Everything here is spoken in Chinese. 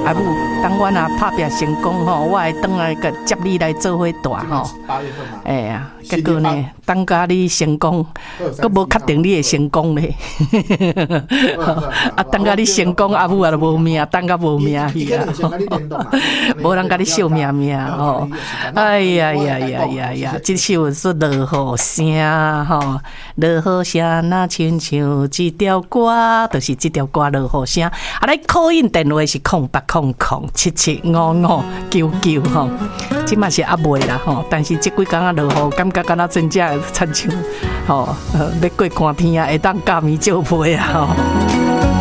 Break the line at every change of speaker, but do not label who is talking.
阿母，当阮啊拍拼成功吼，我会转来个接你来做伙大吼。
8月份嘛。
哎呀，结果呢，等甲你成功，佫无确定你会成功咧。啊，等甲你成功，阿母也就无命，等甲无命去啊。无人甲你笑命命吼。哎呀呀呀呀呀，这首是落雨声吼，落雨声那亲像一条歌，就是这条歌落雨声。啊，来call in电话是0800775599吼，即嘛是还袂啦吼，但是这几工啊落雨，感觉敢若真正亲像吼，要过寒天啊，会当加棉照被啊吼。